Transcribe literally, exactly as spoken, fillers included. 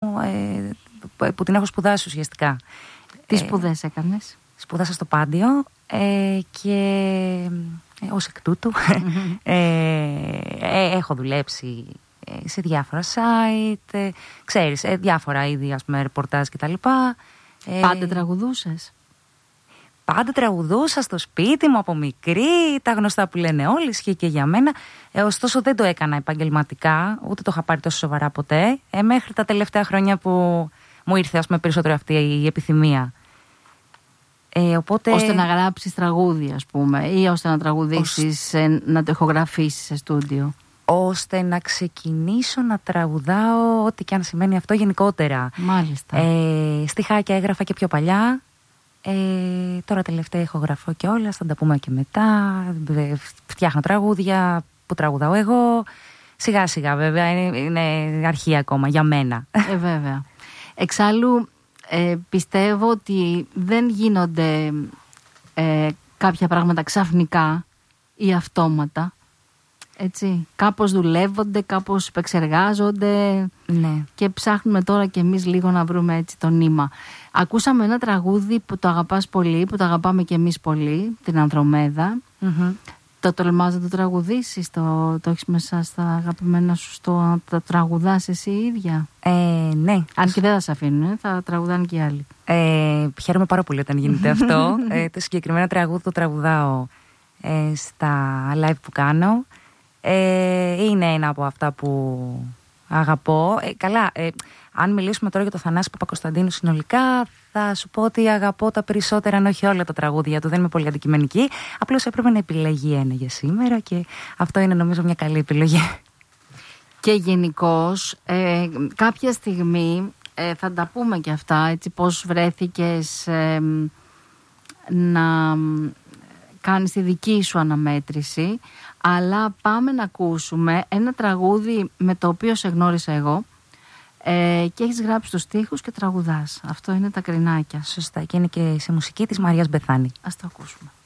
ε, που την έχω σπουδάσει ουσιαστικά. Τι σπουδές έκανες? Σπούδασα στο Πάντιο ε, και ε, ως εκ τούτου mm-hmm. ε, ε, έχω δουλέψει σε διάφορα site, ε, ξέρεις, ε, διάφορα είδη, ας πούμε, ρεπορτάζ και τα λοιπά. Πάντα τραγουδούσες? Πάντα τραγουδούσα στο σπίτι μου από μικρή, τα γνωστά που λένε όλοι, ισχύει και για μένα. Ε, ωστόσο δεν το έκανα επαγγελματικά, ούτε το είχα πάρει τόσο σοβαρά ποτέ, ε, μέχρι τα τελευταία χρόνια που μου ήρθε, ας πούμε, περισσότερο αυτή η επιθυμία. Ε, οπότε... Ώστε να γράψεις τραγούδια, ας πούμε, ή ώστε να τραγουδήσεις, Ως... να το ηχογραφήσεις σε στούντιο? Ώστε να ξεκινήσω να τραγουδάω, ό,τι και αν σημαίνει αυτό γενικότερα. Μάλιστα. Ε, στιχάκια έγραφα και πιο παλιά. Ε, τώρα τελευταία ηχογραφώ κιόλας, θα τα πούμε και μετά. Φτιάχνω τραγούδια που τραγουδάω εγώ. Σιγά σιγά βέβαια, είναι, είναι αρχή ακόμα για μένα. Ε, βέβαια. Εξάλλου ε, πιστεύω ότι δεν γίνονται ε, κάποια πράγματα ξαφνικά ή αυτόματα. Έτσι, κάπως δουλεύονται, κάπως επεξεργάζονται, ναι. Και ψάχνουμε τώρα κι εμείς λίγο να βρούμε έτσι το νήμα. Ακούσαμε ένα τραγούδι που το αγαπάς πολύ, που το αγαπάμε κι εμείς πολύ, την Ανδρομέδα. Mm-hmm. Το τολμάς να το τραγουδήσεις, το, το έχεις μέσα στα αγαπημένα σου, στο, το τραγουδάς εσύ ίδια? Ε, ναι. Αν και δεν θα σε αφήνουν, θα τραγουδάνε και οι άλλοι. Ε, χαίρομαι πάρα πολύ όταν γίνεται αυτό. ε, το συγκεκριμένο τραγούδι το τραγουδάω ε, στα live που κάνω. Ε, είναι ένα από αυτά που αγαπώ. Ε, καλά, ε, αν μιλήσουμε τώρα για το Θανάση Παπακοσταντίνου συνολικά, θα σου πω ότι αγαπώ τα περισσότερα, αν όχι όλα τα τραγούδια του. Δεν είμαι πολύ αντικειμενική. Απλώς έπρεπε να επιλεγεί ένα για σήμερα και αυτό είναι νομίζω μια καλή επιλογή. Και γενικώς ε, κάποια στιγμή ε, θα τα πούμε και αυτά, έτσι, πώς βρέθηκες ε, να κάνεις τη δική σου αναμέτρηση. Αλλά πάμε να ακούσουμε ένα τραγούδι με το οποίο σε γνώρισα εγώ ε, και έχεις γράψει τους στίχους και τραγουδάς. Αυτό είναι τα Κρινάκια. Σωστά, και είναι και σε μουσική της Μαρίας Μπεθάνη. Ας το ακούσουμε.